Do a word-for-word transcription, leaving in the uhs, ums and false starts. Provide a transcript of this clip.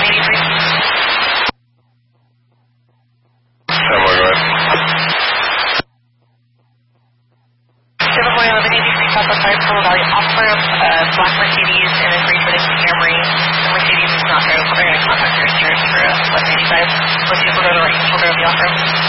eighty-three. ten more, go ahead. seven one eleven eighty-three Southwest five, Full Valley off-ramp, uh, black Mercedes and a green Toyota Camry. The Mercedes is not there, we're going to contact your insurance for uh, eleven eighty-five. Let's see if we'll go to the right, we'll go to the off-ramp.